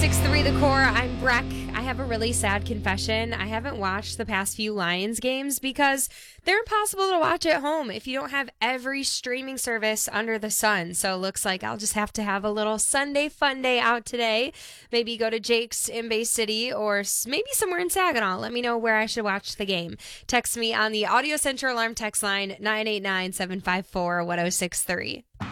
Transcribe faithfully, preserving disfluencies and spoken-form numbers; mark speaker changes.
Speaker 1: six three The Core. I'm Breck. I have a really sad confession. I haven't watched the past few Lions games because they're impossible to watch at home if you don't have every streaming service under the sun. So it looks like I'll just have to have a little Sunday fun day out today. Maybe go to Jake's in Bay City or s- maybe somewhere in Saginaw. Let me know where I should watch the game. Text me on the Audio Center Alarm text line nine eight nine, seven five four, one oh six three.